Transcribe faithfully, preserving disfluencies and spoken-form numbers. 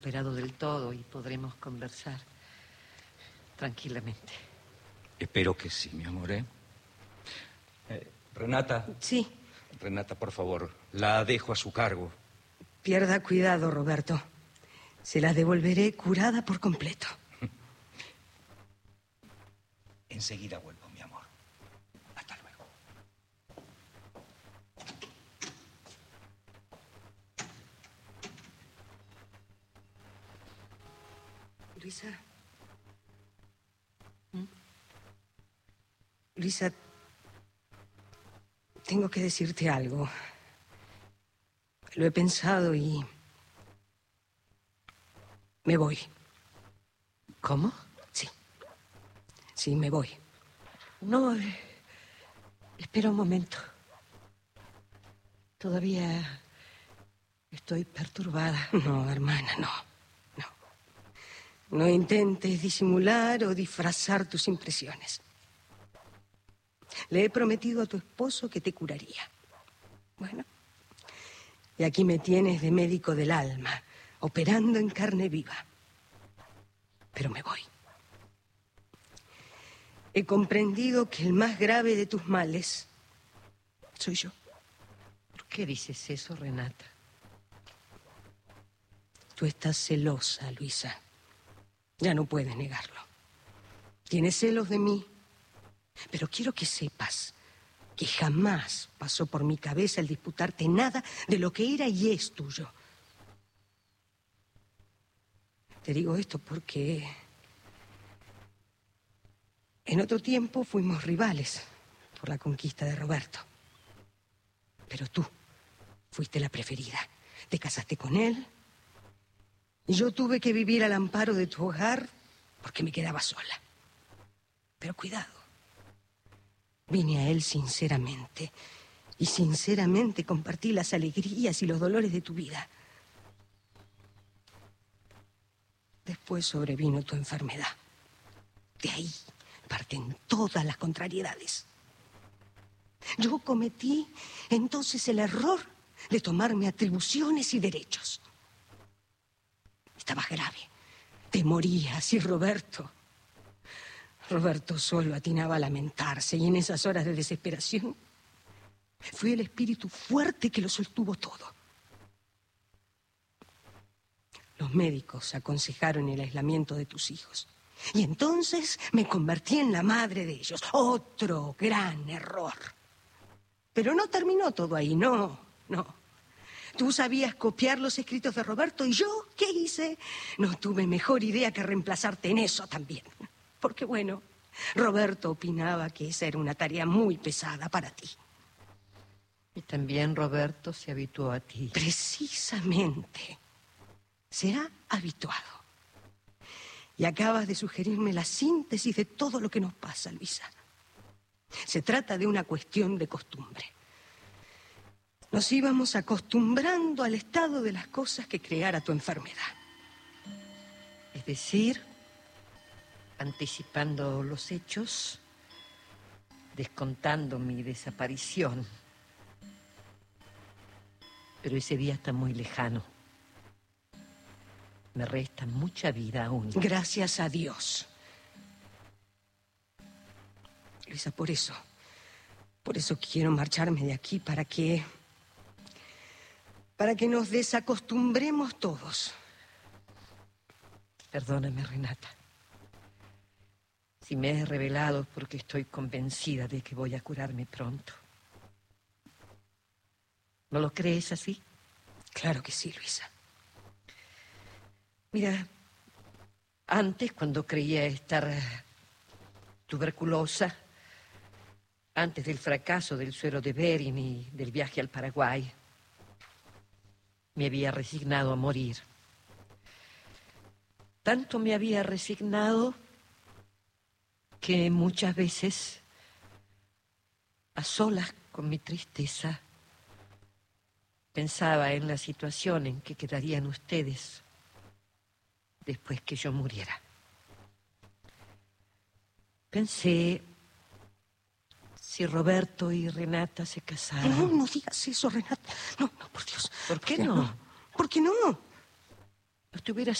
Operado del todo y podremos conversar tranquilamente. Espero que sí, mi amor, ¿eh? eh Renata. Sí. Renata, por favor, la dejo a su cargo. Pierda cuidado, Roberto. Se la devolveré curada por completo. Enseguida vuelvo, mi amor. Hasta luego. Luisa. ¿Mm? Luisa, tengo que decirte algo. Lo he pensado y... me voy. ¿Cómo? Sí. Sí, me voy. No, eh, espera un momento. Todavía estoy perturbada. No, hermana, no. No. No intentes disimular o disfrazar tus impresiones. Le he prometido a tu esposo que te curaría. Bueno, y aquí me tienes de médico del alma, operando en carne viva. Pero me voy. He comprendido que el más grave de tus males soy yo. ¿Por qué dices eso, Renata? Tú estás celosa, Luisa. Ya no puedes negarlo. Tienes celos de mí. Pero quiero que sepas que jamás pasó por mi cabeza el disputarte nada de lo que era y es tuyo. Te digo esto porque en otro tiempo fuimos rivales por la conquista de Roberto. Pero tú fuiste la preferida. Te casaste con él y yo tuve que vivir al amparo de tu hogar porque me quedaba sola. Pero cuidado. Vine a él sinceramente, y sinceramente compartí las alegrías y los dolores de tu vida. Después sobrevino tu enfermedad. De ahí parten todas las contrariedades. Yo cometí entonces el error de tomarme atribuciones y derechos. Estabas grave, te morías y Roberto... Roberto solo atinaba a lamentarse y en esas horas de desesperación fui el espíritu fuerte que lo sostuvo todo. Los médicos aconsejaron el aislamiento de tus hijos y entonces me convertí en la madre de ellos. Otro gran error. Pero no terminó todo ahí, no, no. Tú sabías copiar los escritos de Roberto y yo, ¿qué hice? No tuve mejor idea que reemplazarte en eso también. Porque, bueno, Roberto opinaba que esa era una tarea muy pesada para ti. Y también Roberto se habituó a ti. Precisamente. Se ha habituado. Y acabas de sugerirme la síntesis de todo lo que nos pasa, Luisa. Se trata de una cuestión de costumbre. Nos íbamos acostumbrando al estado de las cosas que creara tu enfermedad. Es decir, anticipando los hechos, descontando mi desaparición. Pero ese día está muy lejano. Me resta mucha vida aún. Gracias a Dios. Luisa, por eso, por eso quiero marcharme de aquí, para que, para que nos desacostumbremos todos. Perdóname, Renata. Si me he revelado porque estoy convencida de que voy a curarme pronto. ¿No lo crees así? Claro que sí, Luisa. Mira, antes, cuando creía estar tuberculosa, antes del fracaso del suero de Bering y del viaje al Paraguay, me había resignado a morir. Tanto me había resignado que muchas veces, a solas con mi tristeza, pensaba en la situación en que quedarían ustedes después que yo muriera. Pensé, si Roberto y Renata se casaran... No, no digas eso, Renata. No, no, por Dios. ¿Por qué no? ¿Por qué no? No te hubieras